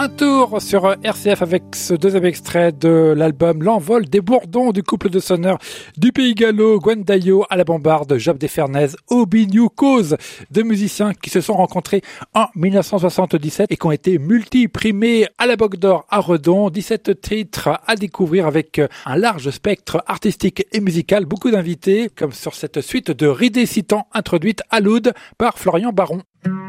Un tour sur RCF avec ce deuxième extrait de l'album L'envol des Bourdons du couple de sonneurs du Pays Gallo, Gwen Dayo à la bombarde, Job Desfernez, Obi New Cause, deux musiciens qui se sont rencontrés en 1977 et qui ont été multi-primés à la Bogue d'Or à Redon. 17 titres à découvrir avec un large spectre artistique et musical, beaucoup d'invités, comme sur cette suite de Ridé Citant introduite à l'oud par Florian Baron.